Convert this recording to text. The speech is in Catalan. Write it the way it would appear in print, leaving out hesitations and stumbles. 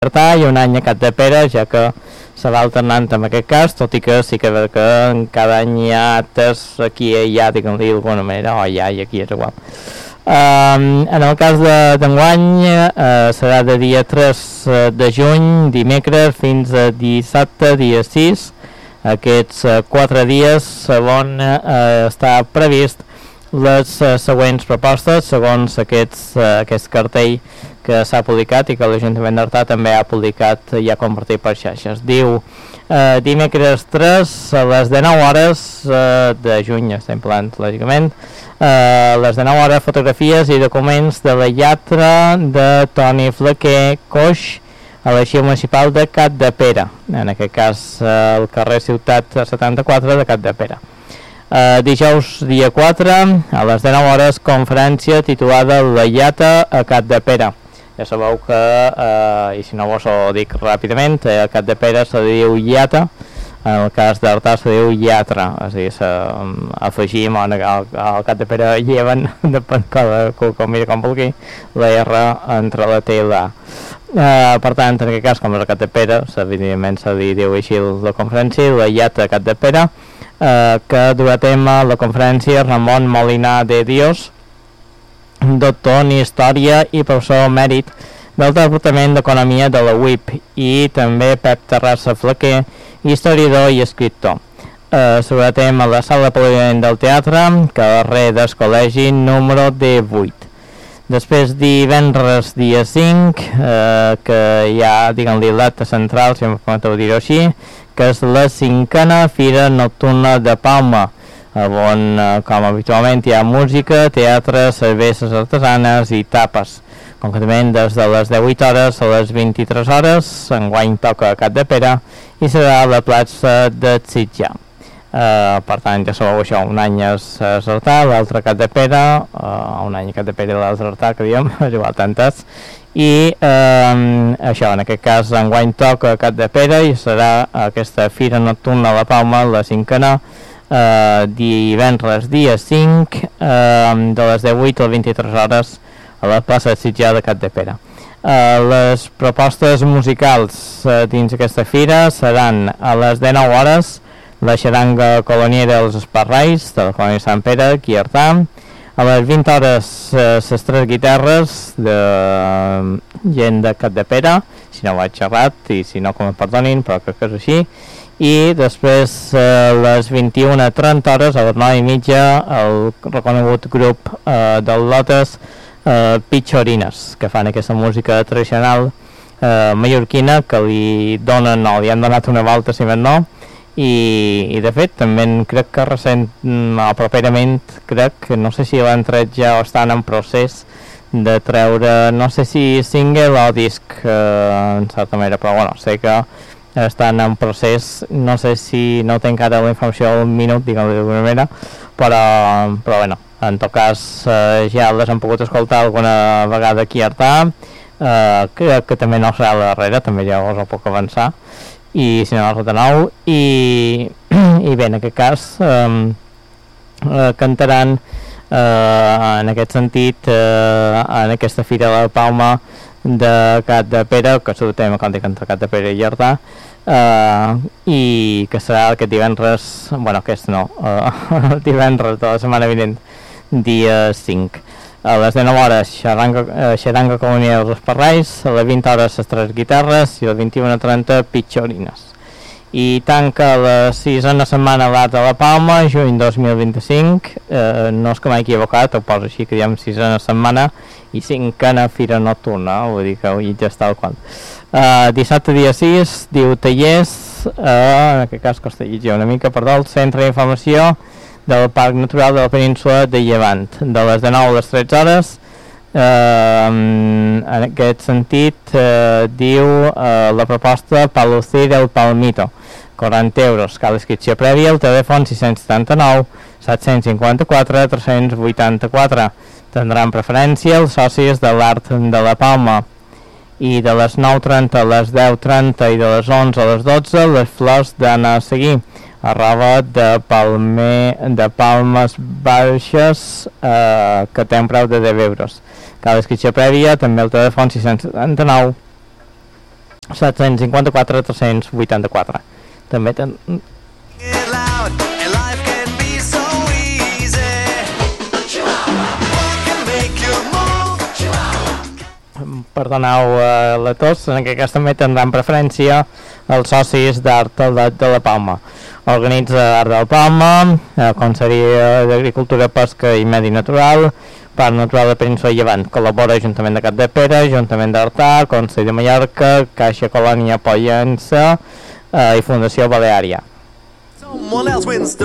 Artà i un any a Capdepera, ja que se va alternant en aquest cas, tot i que sí que cada any hi ha actes aquí i allà, diguem-li d'alguna manera, o allà i aquí és igual. En el cas d'enguany serà de dia 3 de juny, dimecres, fins a dissabte, dia 6. Aquests 4 dies, on està previst les següents propostes, segons aquest cartell que s'ha publicat i que l'Ajuntament d'Artà també ha publicat i ha compartit per xarxes. Diu, dimecres 3 a les 19 hores de juny, estem parlant lògicament, a les 19 hores fotografies i documents de la lletra de Toni Flequer Coix a l'Arxiu Municipal de Capdepera, en aquest cas al carrer Ciutat 74 de Capdepera. Dijous dia 4 a les 19 hores conferència titulada La Llata a Capdepera. Ja sabeu que, i si no vos ho dic ràpidament, a Capdepera se diu llata, en el cas d'Artà se diu llatra, és a dir, afegim al Capdepera lleven, depèn com mira com vulgui, la R entre la T i la A. Per tant, en aquest cas, com és a Capdepera, evidentment se li diu així la conferència, la llata a Capdepera, que durà a terme la conferència Ramon Molina de Dios, doctor en Història i professor emèrit del Departament d'Economia de la UIP, i també Pep Terrassa Flequer, historiador i escriptor. Sobre tema a la sala de Parlament del Teatre, carrer del Col·legi número 18. Després divendres dia 5, que hi ha, diguem-li, l'acte central, si em permeteu dir-ho així, que és la 5a Fira Nocturna de Palma, on, com habitualment, hi ha música, teatre, cerveses artesanes i tapes. Concretament, des de les 18 hores a les 23 hores, enguany toca a Capdepera i serà a la plaça de Sitjar. Per tant, ja sabeu això, un any és Artà, l'altre a Capdepera, un any a Capdepera i l'altre a Artà, que diem, és igual tantes. I això, en aquest cas, enguany toca a Capdepera i serà aquesta Fira Nocturna a la Palma, la 5a, divendres dia 5 de les 18 a les 23 hores a la plaça de Sitjar de Capdepera. Les propostes musicals dins aquesta fira seran a les 19 hores la xaranga coloniera dels Esparrais de la colònia Sant Pere, aquí a Artà. A les 20 hores les 3 guitarres de gent de Capdepera, si no ho he xerrat i si no que em perdonin, però crec que és així. I després a les 21:30 hores, a les 9:30, el reconegut grup del Lotes, Pitxorines, que fan aquesta música tradicional mallorquina que li donen o li han donat una volta, si més no, i de fet també crec que recent o properament no sé si l'han tret ja o estan en procés de treure, no sé si single o disc en certa manera, però bueno, sé que estan en procés, no sé si no tenc ara la informació al minut, diguem-li d'alguna manera, però bueno, en tot cas ja les hem pogut escoltar alguna vegada aquí a Artà, crec que també no serà la darrera, també ja us ho puc avançar, i si no és de nou, i bé, en aquest cas cantaran en aquest sentit en aquesta Fira de la Palma de Capdepera, que sortem com dic entre Capdepera i Artà, i que serà aquest divendres, bueno, aquest no, el divendres de la setmana vinent, dia 5. A les 19 hores xaranga colònia dels Esparrais, a les 20 hores les 3 guitarres i a les 21:30 Pitxorines. I tanca la 6a setmana l'Art de la Palma, juny 2025, no és que m'he equivocat, ho poso així que diem 6a setmana i 5a Fira Nocturna, vull dir que avui ja està al qual. Dissabte dia 6, diu tallers, en aquest cas costa llegir una mica, perdó, el Centre d'Informació del Parc Natural de la Península de Llevant, de les 19 a les 13 hores. En aquest sentit, diu la proposta Palucir el Palmito, 40 euros, cada inscripció prèvia, el telèfon 679 754 384. Tindran preferència els socis de l'Art de la Palma. I de les 9:30 a les 10:30 i de les 11 a les 12 les flors d'Anna a seguir, arroba de Palmes Baixes, que té un preu de 10 euros. Cada inscripció prèvia, també el telèfon 679 754 384. També perdoneu la tos, en aquest cas també tindran preferència els socis d'Art de la Palma. Organitza Art de la Palma, Conselleria d'Agricultura, Pesca i Medi Natural, Parc Natural de Península i Llevant. Col·labora Ajuntament de Capdepera, Ajuntament d'Artà, Consell de Mallorca, Caixa Colònia Pollença i Fundació Baleària.